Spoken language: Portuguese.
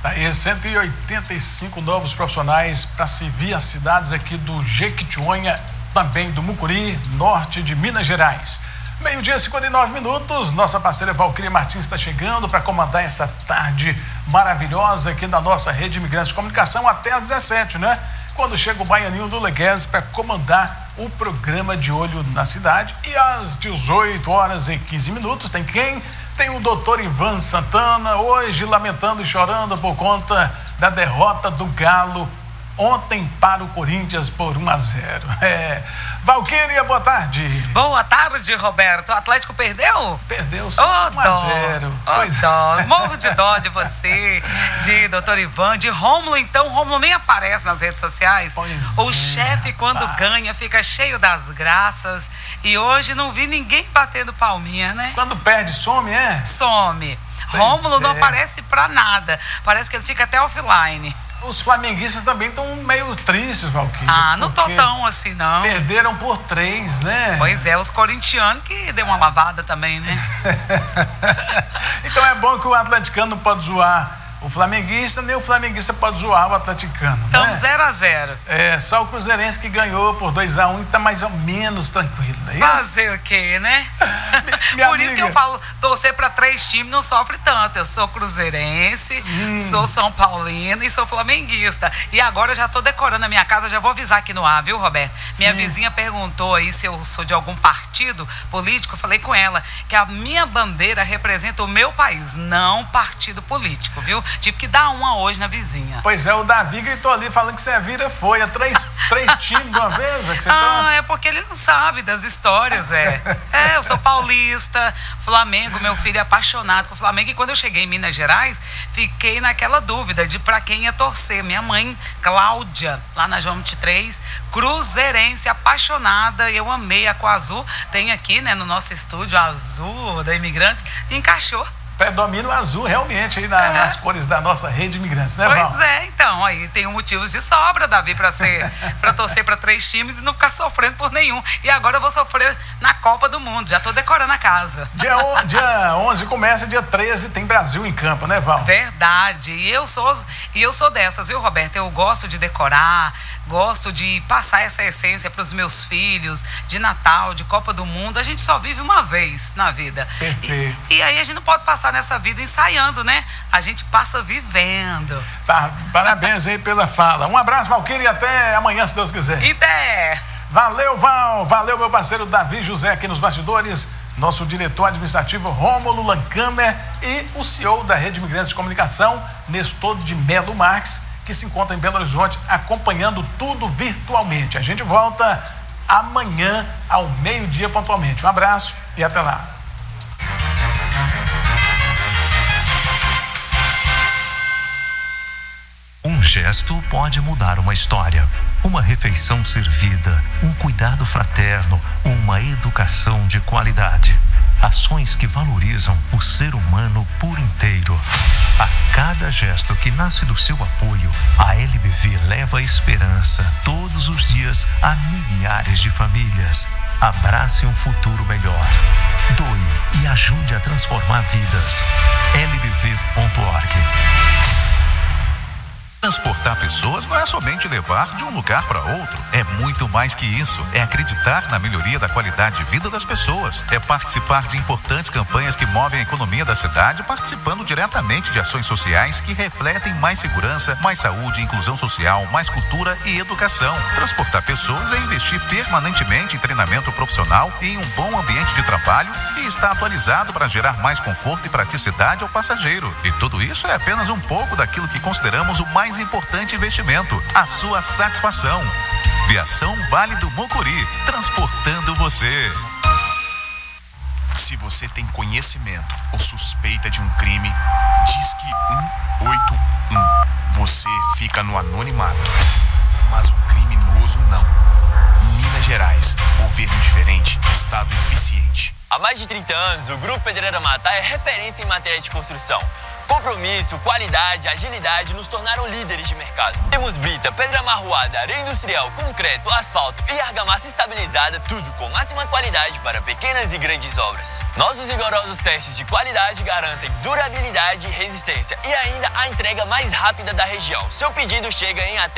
Aí, 185 novos profissionais para servir as cidades aqui do Jequitinhonha, também do Mucuri, norte de Minas Gerais. Meio-dia, 59 minutos, nossa parceira Valquíria Martins está chegando para comandar essa tarde maravilhosa aqui da nossa Rede Imigrantes de Comunicação até às 17, né? Quando chega o Baianinho do Legues para comandar o programa De Olho na Cidade. E às 18 horas e 15 minutos tem quem? Tem o doutor Ivan Santana, hoje lamentando e chorando por conta da derrota do Galo ontem para o Corinthians por 1-0. Valquíria, boa tarde. Boa tarde, Roberto. O Atlético perdeu? Perdeu só 1-0. Dó. Morro de dó de você, de doutor Ivan, de Rômulo. Então, Rômulo nem aparece nas redes sociais. O chefe, quando ganha, fica cheio das graças. E hoje não vi ninguém batendo palminha, né? Quando perde, some, é? Some. Rômulo não aparece pra nada. Parece que ele fica até offline. Os flamenguistas também estão meio tristes, Valquíria. Ah, não tô tão assim, não. Perderam por 3, né? Pois é, os corintianos que deu uma lavada também, né? Então é bom que o atleticano não pode zoar o flamenguista, nem o flamenguista pode zoar o atleticano, então, né? 0-0. É, só o cruzeirense que ganhou por 2-1 e tá mais ou menos tranquilo, não é isso? Fazer o quê, né? Por isso que eu falo, torcer para 3 times não sofre tanto. Eu sou cruzeirense, sou São Paulino e sou flamenguista. E agora já tô decorando a minha casa, já vou avisar aqui no ar, viu, Roberto? Minha vizinha perguntou aí se eu sou de algum partido político. Eu falei com ela que a minha bandeira representa o meu país, não partido político, viu? Tive que dar uma hoje na vizinha. Pois é, o Davi gritou ali falando que você vira foi. É 3 times de uma vez que você torce? É porque ele não sabe das histórias, velho. Eu sou paulista, Flamengo, meu filho é apaixonado com o Flamengo. E quando eu cheguei em Minas Gerais, fiquei naquela dúvida de pra quem ia torcer. Minha mãe, Cláudia, lá na João 23, cruzeirense, apaixonada. Eu amei a cor azul. Tem aqui, né, no nosso estúdio, a azul da Imigrantes, encaixou. Predomina o azul realmente aí nas cores da nossa Rede Imigrantes, né, Val? Pois é, então, aí tem motivos de sobra, Davi, para torcer para 3 times e não ficar sofrendo por nenhum. E agora eu vou sofrer na Copa do Mundo, já tô decorando a casa. Dia 11 começa, dia 13 tem Brasil em campo, né, Val? Verdade, e eu sou dessas, viu, Roberto? Eu gosto de decorar, gosto de passar essa essência para os meus filhos, de Natal, de Copa do Mundo. A gente só vive uma vez na vida. Perfeito. E aí a gente não pode passar nessa vida ensaiando, né? A gente passa vivendo. Tá, parabéns aí pela fala. Um abraço, Valquíria, e até amanhã, se Deus quiser. Até! Valeu, Val. Valeu, meu parceiro Davi José aqui nos bastidores. Nosso diretor administrativo Rômulo Lancamer e o CEO da Rede Imigrantes de Comunicação, Nestor de Melo Marques, que se encontra em Belo Horizonte acompanhando tudo virtualmente. A gente volta amanhã ao meio-dia pontualmente. Um abraço e até lá. Um gesto pode mudar uma história. Uma refeição servida, um cuidado fraterno, uma educação de qualidade. Ações que valorizam o ser humano por inteiro. A cada gesto que nasce do seu apoio, a LBV leva esperança todos os dias a milhares de famílias. Abrace um futuro melhor. Doe e ajude a transformar vidas. lbv.org. Transportar pessoas não é somente levar de um lugar para outro. É muito mais que isso. É acreditar na melhoria da qualidade de vida das pessoas. É participar de importantes campanhas que movem a economia da cidade, participando diretamente de ações sociais que refletem mais segurança, mais saúde, inclusão social, mais cultura e educação. Transportar pessoas é investir permanentemente em treinamento profissional e em um bom ambiente de trabalho e estar atualizado para gerar mais conforto e praticidade ao passageiro. E tudo isso é apenas um pouco daquilo que consideramos o mais importante investimento, a sua satisfação. Viação Vale do Mucuri, transportando você. Se você tem conhecimento ou suspeita de um crime, disque 181. Você fica no anonimato. Mas o criminoso não. Minas Gerais, governo diferente, estado eficiente. Há mais de 30 anos, o Grupo Pedreira Matar é referência em matéria de construção. Compromisso, qualidade, agilidade nos tornaram líderes de mercado. Temos brita, pedra amarroada, areia industrial, concreto, asfalto e argamassa estabilizada, tudo com máxima qualidade para pequenas e grandes obras. Nossos rigorosos testes de qualidade garantem durabilidade e resistência e ainda a entrega mais rápida da região. Seu pedido chega em até